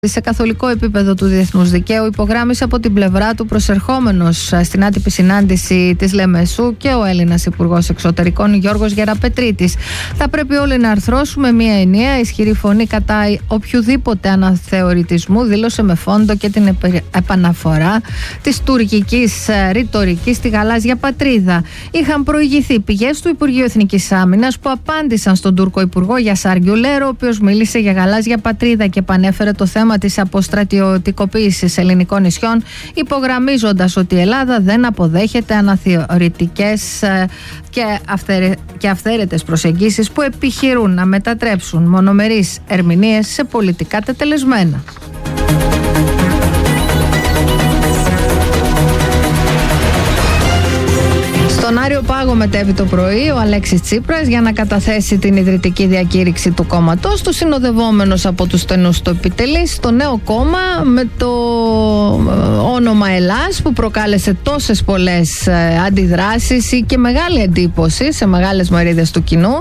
Σε καθολικό επίπεδο του διεθνούς δικαίου, υπογράμμισε από την πλευρά του προσερχόμενος στην άτυπη συνάντηση της Λεμεσού και ο Έλληνας Υπουργός Εξωτερικών Γιώργος Γεραπετρίτης. Θα πρέπει όλοι να αρθρώσουμε μια ενιαία ισχυρή φωνή κατά οποιοδήποτε αναθεωρητισμού, δήλωσε με φόντο και την επαναφορά της τουρκικής ρητορικής στη γαλάζια πατρίδα. Είχαν προηγηθεί πηγές του Υπουργείου Εθνικής Άμυνας που απάντησαν στον Τούρκο Υπουργό Γιασάρ Γκιουλέρο, ο οποίος μίλησε για γαλάζια πατρίδα και επανέφερε το θέμα της αποστρατιωτικοποίησης ελληνικών νησιών, υπογραμμίζοντας ότι η Ελλάδα δεν αποδέχεται αναθεωρητικές και αυθαίρετες προσεγγίσεις που επιχειρούν να μετατρέψουν μονομερείς ερμηνείες σε πολιτικά τετελεσμένα. Στον Άριο Πάγο μετέβη το πρωί ο Αλέξης Τσίπρας για να καταθέσει την ιδρυτική διακήρυξη του κόμματος του, συνοδευόμενος από τους στενούς του επιτελείς στο νέο κόμμα με το όνομα Ελλάς, που προκάλεσε τόσες πολλές αντιδράσεις ή και μεγάλη εντύπωση σε μεγάλες μερίδες του κοινού.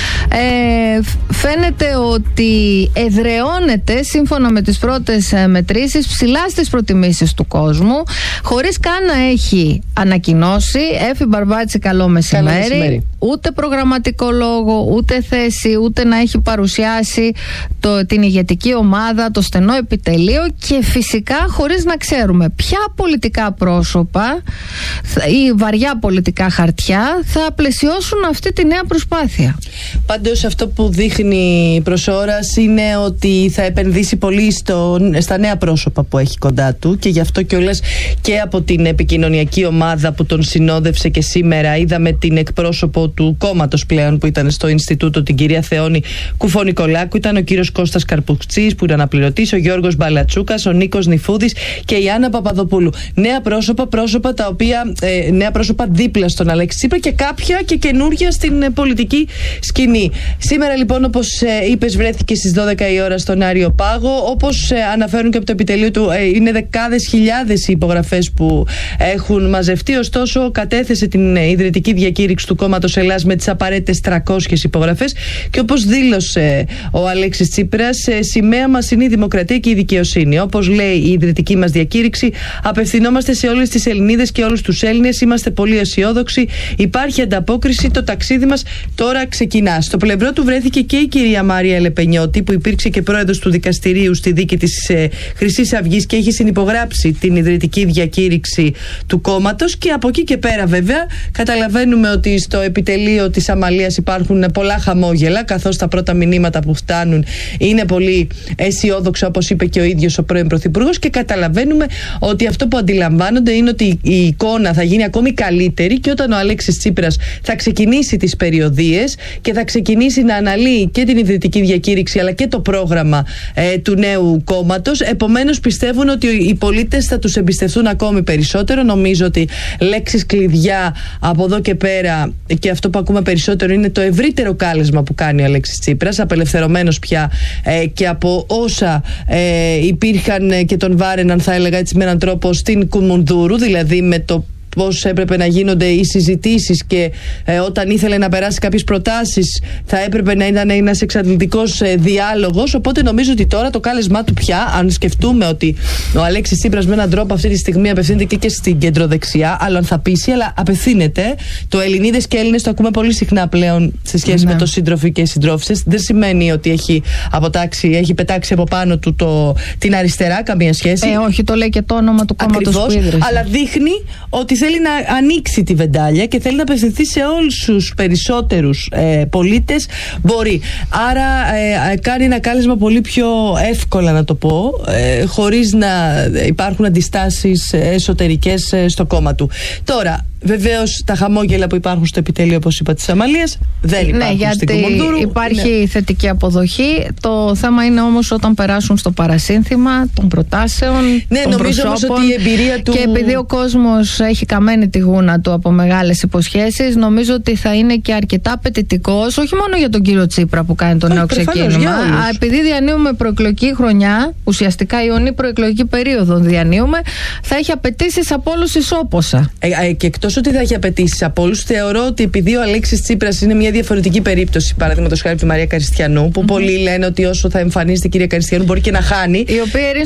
Φαίνεται ότι εδραιώνεται σύμφωνα με τις πρώτες μετρήσεις ψηλά στις προτιμήσεις του κόσμου, χωρίς καν να έχει ανακοινώσει. Έφη Μπαρμπάτση, καλό μεσημέρι. Ούτε προγραμματικό λόγο, ούτε θέση, ούτε να έχει παρουσιάσει την ηγετική ομάδα, το στενό επιτελείο, και φυσικά χωρίς να ξέρουμε ποια πολιτικά πρόσωπα ή βαριά πολιτικά χαρτιά θα πλαισιώσουν αυτή τη νέα προσπάθεια. Πάντως αυτό που δείχνει προς ώρας είναι ότι θα επενδύσει πολύ στα νέα πρόσωπα που έχει κοντά του, και γι' αυτό κιόλας και από την επικοινωνιακή ομάδα που τον συνόδευσε, και σήμερα είδαμε την εκπρόσωπο του κόμματος πλέον που ήταν στο Ινστιτούτο, την κυρία Θεόνη Κουφό-Νικολάκου, ήταν ο κύριος Κώστας Καρπουξής που ήταν αναπληρωτής, ο Γιώργος Μπαλατσούκας, ο Νίκος Νιφούδης και η Άννα Παπαδοπούλου. Νέα πρόσωπα τα οποία νέα πρόσωπα δίπλα στον Αλέξη Τσίπρα και κάποια και καινούργια στην πολιτική σκηνή. Σήμερα λοιπόν, όπως είπες, βρέθηκε στις 12 η ώρα στον Άριο Πάγο. Όπως αναφέρουν και από το επιτελείο του, είναι δεκάδες χιλιάδες οι υπογραφές που έχουν μαζευτεί. Ωστόσο, κατέθεσε την ιδρυτική διακήρυξη του κόμματος Ελλάς με τις απαραίτητες 300 υπογραφές, και όπως δήλωσε ο Αλέξης Τσίπρας, σημαία μας είναι η δημοκρατία και η δικαιοσύνη. Όπως λέει η ιδρυτική μας διακήρυξη, απευθυνόμαστε σε όλες τις Ελληνίδες και όλους τους Έλληνες. Είμαστε πολύ αισιόδοξοι. Υπάρχει ανταπόκριση. Το ταξίδι μας τώρα ξεκινά. Στο πλευρό του βρέθηκε και η κυρία Μάρια Ελεπενιώτη, που υπήρξε και πρόεδρος του δικαστηρίου στη δίκη της Χρυσής Αυγής και έχει συνυπογράψει την ιδρυτική διακήρυξη του κόμματος. Και από εκεί και πέρα, βέβαια, καταλαβαίνουμε ότι στο επιτελείο της Αμαλίας υπάρχουν πολλά χαμόγελα, καθώς τα πρώτα μηνύματα που φτάνουν είναι πολύ αισιόδοξα, όπως είπε και ο ίδιος ο πρώην Πρωθυπουργός, και καταλαβαίνουμε ότι αυτό που αντιλαμβάνονται είναι ότι η εικόνα θα γίνει ακόμη καλύτερη, και όταν ο Αλέξης Τσίπρας θα ξεκινήσει τις περιοδίες και θα ξεκινήσει να αναλύει και την ιδρυτική διακήρυξη αλλά και το πρόγραμμα του νέου κόμματος, επομένως πιστεύουν ότι οι πολίτες θα τους εμπιστευτούν ακόμη περισσότερο. Νομίζω ότι λέξεις κλειδιά από εδώ και πέρα, και αυτό που ακούμε περισσότερο, είναι το ευρύτερο κάλεσμα που κάνει ο Αλέξης Τσίπρας, απελευθερωμένος πια και από όσα υπήρχαν και τον βάρεναν, θα έλεγα έτσι, με έναν τρόπο στην Κουμουνδούρου, δηλαδή με το πώς έπρεπε να γίνονται οι συζητήσεις, και όταν ήθελε να περάσει κάποιες προτάσεις θα έπρεπε να ήταν ένας εξαντλητικός διάλογος. Οπότε νομίζω ότι τώρα το κάλεσμά του πια, αν σκεφτούμε ότι ο Αλέξης Τσίπρας με έναν τρόπο αυτή τη στιγμή απευθύνεται και στην κεντροδεξιά, αλλά αν θα πείσει, αλλά απευθύνεται. Το Ελληνίδες και Έλληνες το ακούμε πολύ συχνά πλέον σε σχέση με το σύντροφοι και συντρόφισσες. Δεν σημαίνει ότι έχει πετάξει από πάνω του την αριστερά, καμία σχέση. Όχι, το λέει και το όνομα του κόμματος που ίδρυσε. Αλλά δείχνει ότι θέλει να ανοίξει τη βεντάλια και θέλει να απευθυνθεί σε όλους τους περισσότερους πολίτες μπορεί. Άρα κάνει ένα κάλεσμα πολύ πιο εύκολα, να το πω, χωρίς να υπάρχουν αντιστάσεις εσωτερικές στο κόμμα του. Τώρα, βεβαίως τα χαμόγελα που υπάρχουν στο επιτέλείο, όπως είπα, της Αμαλίας δεν υπάρχουν στην Κουμουνδούρου. Υπάρχει θετική αποδοχή. Το θέμα είναι όμως όταν περάσουν στο παρασύνθημα των προτάσεων, των νομίζω προσώπων, όμως ότι η εμπειρία του... Και επειδή ο κόσμος έχει καμένη τη γούνα του από μεγάλες υποσχέσεις, νομίζω ότι θα είναι και αρκετά απαιτητικός, όχι μόνο για τον κύριο Τσίπρα που κάνει το νέο ξεκίνημα, επειδή διανύουμε προεκλογική χρονιά, ουσιαστικά ιονή προεκλογική περίοδο διανύουμε, θα έχει απαιτήσεις από όλους ισόποσα. Και εκτός ότι θα έχει απαιτήσεις από όλους, θεωρώ ότι επειδή ο Αλέξης Τσίπρας είναι μια διαφορετική περίπτωση, παραδείγματος χάρη από τη Μαρία Καριστιανού, που πολλοί λένε ότι όσο θα εμφανίζεται η κυρία Καριστιανού μπορεί και να χάνει. Η οποία